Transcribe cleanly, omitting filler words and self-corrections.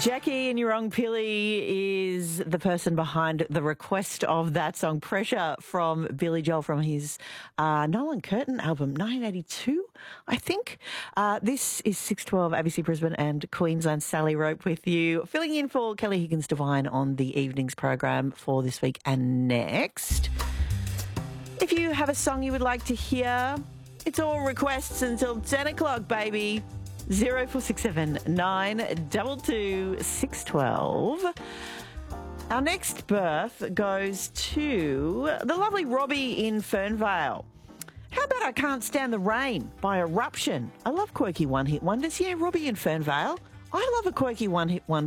Jackie and Pili is the person behind the request of that song, Pressure, from Billy Joel from his Nolan Curtin album, 1982, I think. This is 612 ABC Brisbane and Queensland. Sally Rope with you, filling in for Kelly Higgins-Devine on the evenings program for this week and next. If you have a song you would like to hear, it's all requests until 10 o'clock, baby. 0467 922 612. Our next birth goes to the lovely Robbie in Fernvale. How about I Can't Stand the Rain by Eruption? I love quirky one-hit wonders. Yeah, Robbie in Fernvale. I love a quirky one-hit wonder.